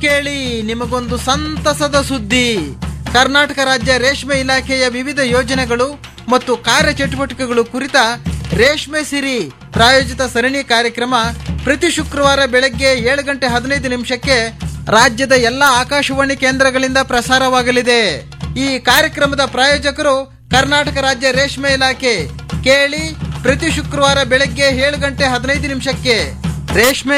ಕೇಳಿ ನಿಮಗೊಂದು ಸಂತಸದ ಸುದ್ದಿ. ಕರ್ನಾಟಕ ರಾಜ್ಯ ರೇಷ್ಮೆ ಇಲಾಖೆಯ ವಿವಿಧ ಯೋಜನೆಗಳು ಮತ್ತು ಕಾರ್ಯಚಟುವಟಿಕೆಗಳು ಕುರಿತ ರೇಷ್ಮೆ ಸಿರಿ ಪ್ರಾಯೋಜಿತ ಸರಣಿ ಕಾರ್ಯಕ್ರಮ ಪ್ರತಿ ಶುಕ್ರವಾರ ಬೆಳಗ್ಗೆ 7:15 ರಾಜ್ಯದ ಎಲ್ಲಾ ಆಕಾಶವಾಣಿ ಕೇಂದ್ರಗಳಿಂದ ಪ್ರಸಾರವಾಗಲಿದೆ. ಈ ಕಾರ್ಯಕ್ರಮದ ಪ್ರಾಯೋಜಕರು ಕರ್ನಾಟಕ ರಾಜ್ಯ ರೇಷ್ಮೆ ಇಲಾಖೆ. ಕೇಳಿ ಪ್ರತಿ ಶುಕ್ರವಾರ ಬೆಳಗ್ಗೆ 7:15 ರೇಷ್ಮೆ